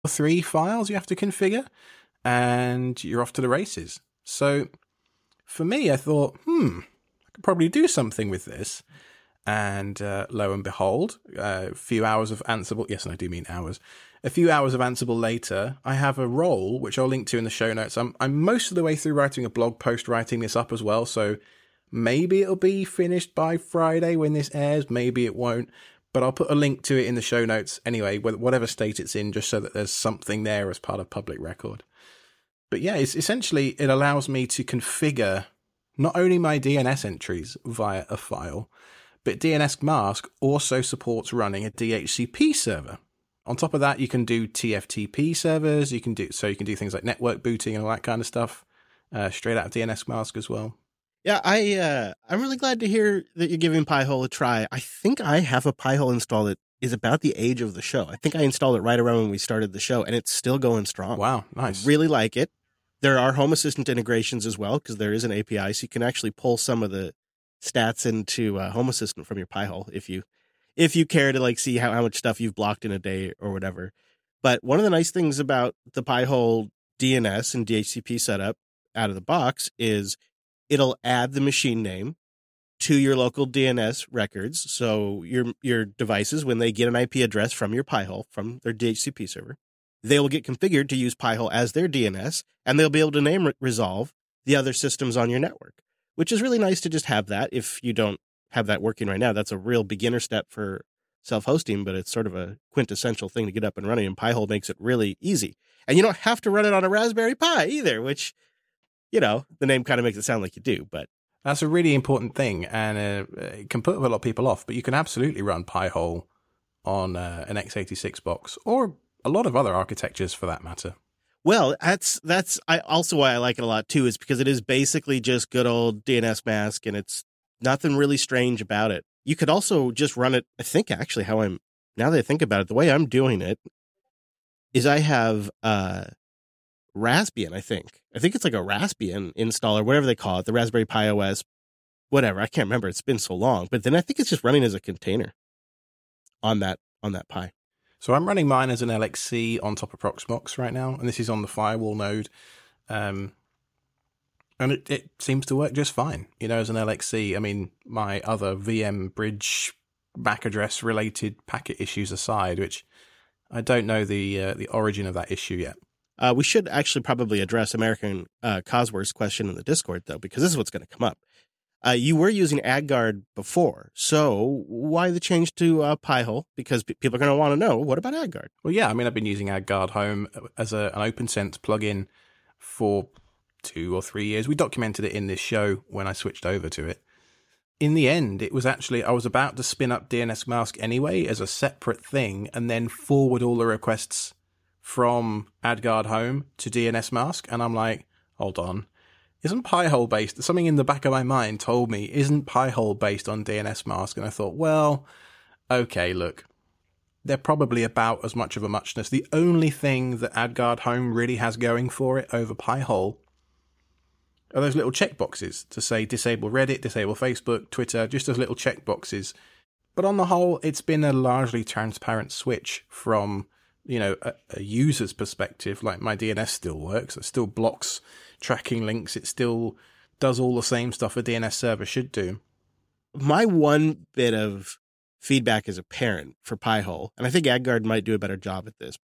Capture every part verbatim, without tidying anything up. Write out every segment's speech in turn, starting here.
or three files you have to configure, and you're off to the races. So for me, I thought, hmm, I could probably do something with this. And uh, lo and behold, uh, a few hours of Ansible, yes, and I do mean hours, a few hours of Ansible later, I have a role, which I'll link to in the show notes. I'm, I'm most of the way through writing a blog post, writing this up as well, so maybe it'll be finished by Friday when this airs, maybe it won't, but I'll put a link to it in the show notes anyway, whatever state it's in, just so that there's something there as part of public record. But yeah, it's essentially, it allows me to configure not only my D N S entries via a file, but DNSMask also supports running a D H C P server. On top of that, you can do T F T P servers. You can do so you can do things like network booting and all that kind of stuff uh, straight out of DNSMask as well. Yeah, I uh, I'm really glad to hear that you're giving Pi-hole a try. I think I have a Pi-hole install that is about the age of the show. I think I installed it right around when we started the show, and it's still going strong. Wow, nice. I really like it. There are Home Assistant integrations as well, because there is an A P I, so you can actually pull some of the stats into uh, Home Assistant from your Pi-hole if you if you care to like see how, how much stuff you've blocked in a day or whatever. But one of the nice things about the Pi-hole D N S and D H C P setup out of the box is it'll add the machine name to your local D N S records. So your your devices, when they get an I P address from your Pi-hole, from their D H C P server, they will get configured to use Pi-hole as their D N S, and they'll be able to name resolve the other systems on your network, which is really nice to just have that. If you don't have that working right now, that's a real beginner step for self-hosting, but it's sort of a quintessential thing to get up and running, and Pi-hole makes it really easy. And you don't have to run it on a Raspberry Pi either, which, you know, the name kind of makes it sound like you do, but that's a really important thing, and uh, it can put a lot of people off, but you can absolutely run Pi-hole on uh, an x eighty-six box, or a lot of other architectures for that matter. Well, that's that's I, also why I like it a lot, too, is because it is basically just good old DNSMask, and it's nothing really strange about it. You could also just run it, I think, actually, how I'm, now that I think about it, the way I'm doing it is I have uh, Raspbian, I think. I think it's like a Raspbian installer, whatever they call it, the Raspberry Pi O S, whatever. I can't remember. It's been so long. But then I think it's just running as a container on that on that Pi. So I'm running mine as an L X C on top of Proxmox right now, and this is on the firewall node. Um, and it, it seems to work just fine, you know, as an L X C. I mean, my other V M bridge M A C address related packet issues aside, which I don't know the uh, the origin of that issue yet. Uh, we should actually probably address American uh, Cosworth's question in the Discord, though, because this is what's going to come up. Uh, you were using AdGuard before, so why the change to uh, Pi-hole? Because p- people are going to want to know, what about AdGuard? Well, yeah, I mean, I've been using AdGuard Home as a, an OpenSense plugin for two or three years. We documented it in this show when I switched over to it. In the end, it was actually, I was about to spin up DNSMask anyway as a separate thing and then forward all the requests from AdGuard Home to DNSMask. And I'm like, hold on. Isn't Pi-hole based? Something in the back of my mind told me, isn't Pi-hole based on DNSMask? And I thought, well, okay, look, they're probably about as much of a muchness. The only thing that AdGuard Home really has going for it over Pi-hole are those little checkboxes to say disable Reddit, disable Facebook, Twitter, just those little checkboxes. But on the whole, it's been a largely transparent switch from, you know, a, a user's perspective. Like, my D N S still works. It still blocks tracking links. It still does all the same stuff a D N S server should do. My one bit of feedback as a parent for Pi-hole, and I think AdGuard might do a better job at this,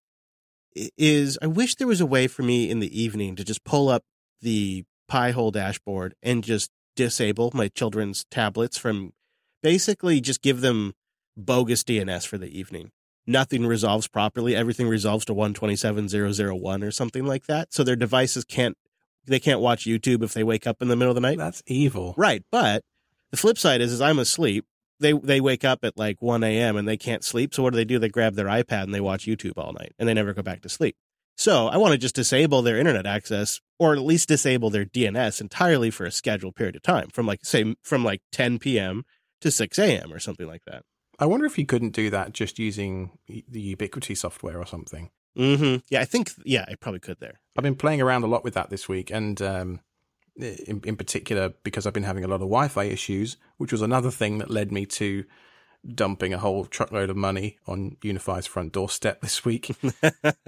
is I wish there was a way for me in the evening to just pull up the Pi-hole dashboard and just disable my children's tablets from basically just give them bogus D N S for the evening. Nothing resolves properly. Everything resolves to one twenty-seven dot zero dot zero dot one or something like that. So their devices can't, they can't watch YouTube if they wake up in the middle of the night. That's evil. Right. But the flip side is, is I'm asleep. They they wake up at like one a.m. and they can't sleep. So what do they do? They grab their iPad and they watch YouTube all night and they never go back to sleep. So I want to just disable their internet access, or at least disable their D N S entirely for a scheduled period of time, from like, say, from like ten p.m. to six a.m. or something like that. I wonder if you couldn't do that just using the Ubiquity software or something. Mm-hmm. Yeah, I think, yeah, I probably could there. I've been playing around a lot with that this week, and um, in, in particular because I've been having a lot of Wi-Fi issues, which was another thing that led me to dumping a whole truckload of money on Unify's front doorstep this week.